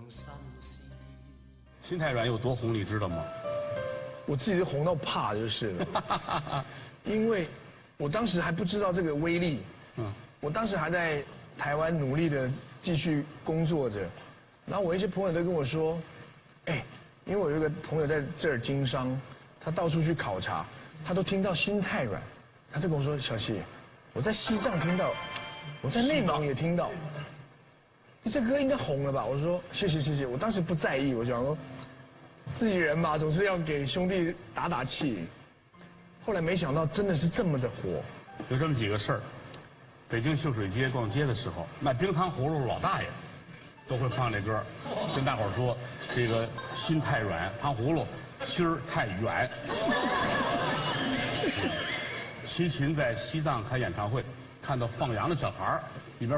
心太软有多红，你知道吗？ 我自己是红到怕就是了，因为我当时还不知道这个威力，我当时还在台湾努力的继续工作着，然后我一些朋友都跟我说，哎，因为我有一个朋友在这儿经商，他到处去考察，他都听到心太软，他就跟我说，小希，我在西藏听到，我在内蒙也听到，这歌应该红了吧？我说谢谢谢谢，我当时不在意，我想说。自己人嘛，总是要给兄弟打打气。后来没想到真的是这么的火。 有这么几个事儿：北京秀水街逛街的时候，卖冰糖葫芦老大爷都会放这歌，跟大伙儿说：“这个心太软，糖葫芦心儿太远。”齐秦在西藏开演唱会，看到放羊的小孩儿